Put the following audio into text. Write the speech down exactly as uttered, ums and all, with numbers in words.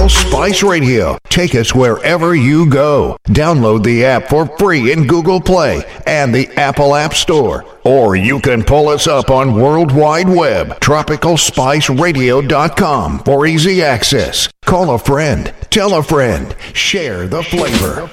Spice Radio. Take us wherever you go. Download the app for free in Google Play and the Apple App Store. Or you can pull us up on World Wide Web, tropical spice radio dot com for easy access. Call a friend, tell a friend, share the flavor.